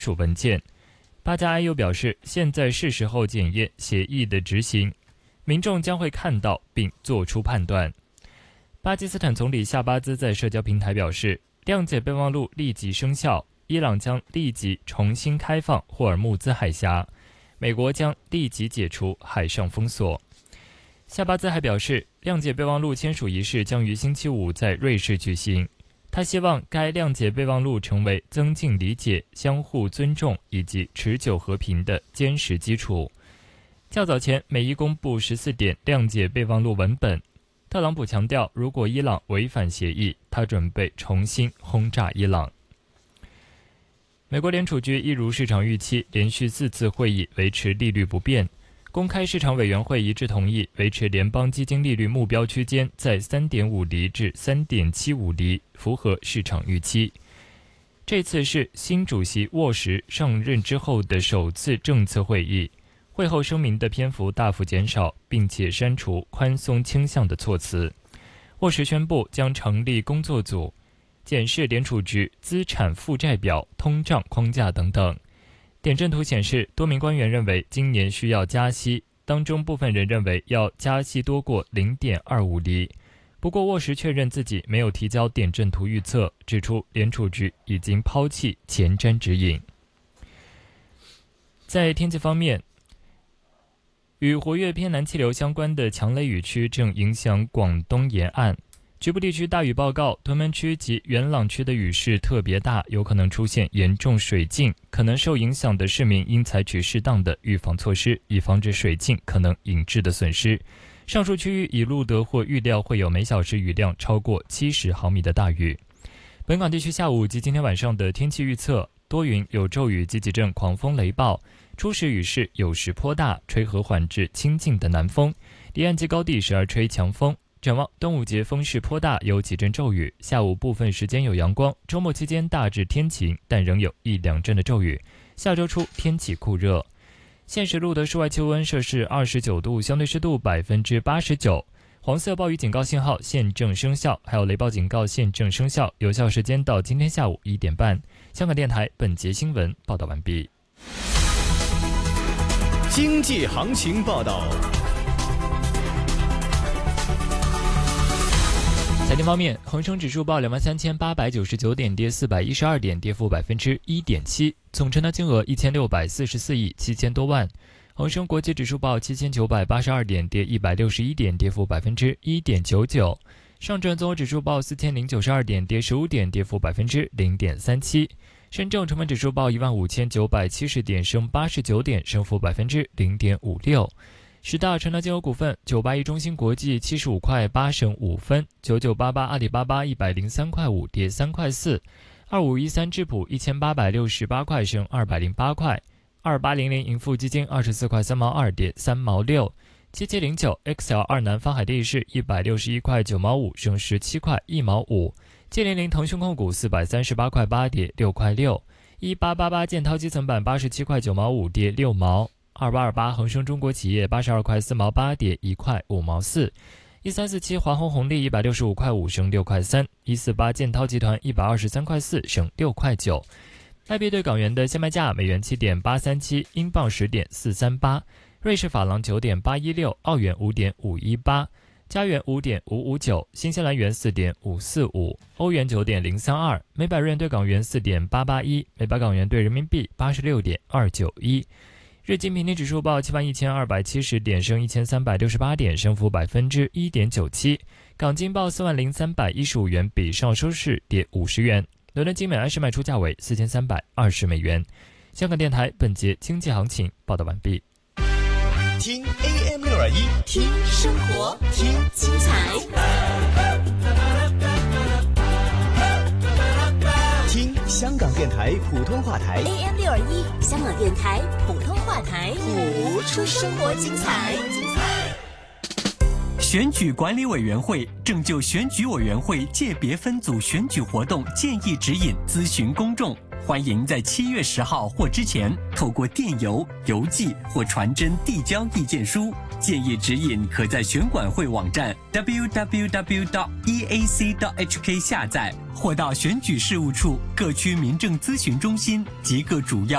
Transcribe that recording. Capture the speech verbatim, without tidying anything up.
署文件。巴加埃又表示，现在是时候检验协议的执行，民众将会看到并做出判断。巴基斯坦总理夏巴兹在社交平台表示，谅解备忘录立即生效，伊朗将立即重新开放霍尔木兹海峡，美国将立即解除海上封锁。夏巴兹还表示，谅解备忘录签署仪式将于星期五在瑞士举行。他希望该谅解备忘录成为增进理解、相互尊重以及持久和平的坚实基础。较早前，美伊公布十四点谅解备忘录文本。特朗普强调，如果伊朗违反协议，他准备重新轰炸伊朗。美国联储局一如市场预期，连续四次会议维持利率不变。公开市场委员会一致同意维持联邦基金利率目标区间在 三点五 厘至 三点七五 厘，符合市场预期。这次是新主席沃什上任之后的首次政策会议，会后声明的篇幅大幅减少，并且删除宽松倾向的措辞。沃什宣布将成立工作组，检视联储局资产负债表、通胀框架等等。点阵图显示，多名官员认为今年需要加息，当中部分人认为要加息多过 零点二五 厘。不过沃什确认自己没有提交点阵图预测，指出联储局已经抛弃前瞻指引。在天气方面，与活跃偏南气流相关的强雷雨区正影响广东沿岸。局部地区大雨报告，屯门区及元朗区的雨势特别大，有可能出现严重水浸，可能受影响的市民应采取适当的预防措施，以防止水浸可能引致的损失。上述区域已录得或预料会有每小时雨量超过七十毫米的大雨。本港地区下午及今天晚上的天气预测，多云有骤雨及几阵狂风雷暴，初时雨势有时颇大，吹和缓至清劲的南风，离岸及高地时而吹强风。展望端午节风势颇大，有几阵骤雨，下午部分时间有阳光，周末期间大致天晴，但仍有一两阵的骤雨。下周初天气酷热。现时录得室外气温摄氏二十九度，相对湿度百分之八十九。黄色暴雨警告信号现正生效，还有雷暴警告现正生效，有效时间到今天下午一点半。香港电台本节新闻报道完毕。 经济行情报道。 财经方面，恒生指数报两万三千八百九十九点，跌四百一十二点，跌幅百分之一点七，总成交金额一千六百四十四亿七千多万。恒生国际指数报七千九百八十二点，跌一百六十一点，跌幅百分之一点九九。上证综合指数报四千零九十二点，跌十五点，跌幅百分之零点三七。深证成分指数报一万五千九百七十点，升八十九点，升幅百分之零点五六。十大成交金额股份：九八一中芯国际七十五块八升五分，九九八八阿里巴巴一百零三块五跌三块四，二五一三智普一千八百六十八块升二百零八块，二八零零盈富基金二十四块三毛二跌三毛六，七七零九 X L 二南方海地市一百六十一块九毛五升十七块一毛五，七零零腾讯控股四百三十八块八跌六块六，一八八八建滔基层板八十七块九毛五跌六毛。二八二八恒生中国企业八十二块四毛八跌一块五毛四，一三四七华虹红利一百六十五块五升六块三，一四八建滔集团一百二十三块四升六块九。外币对港元的现卖价：美元七点八三七，英镑十点四三八，瑞士法郎九点八一六，澳元五点五一八，加元五点五五九，新西兰元四点五四五，欧元九点零三二，每百日元对港元四点八八一，每百港元对人民币八十六点二九一。日经平均指数报七万一千二百七十点，升一千三百六十八点，升幅百分之一点九七。港金报四万零三百一十五元，比上收市跌五十元。伦敦金每安士卖出价为四千三百二十美元。香港电台本节经济行情报道完毕。 听 A M 六二一， 听生活，听精彩， 听香港电台普通话台 A M 六二一，香港电台普通话台，谱出生活精彩。 选举管理委员会正就选举委员会界别分组选举活动建议指引咨询公众，欢欢迎在七月十号或之前透过电邮、邮寄或传真递交意见书。建议指引可在选管会网站 double-u double-u double-u 点 e a c 点 h k 下载，或到选举事务处各区民政咨询中心及各主要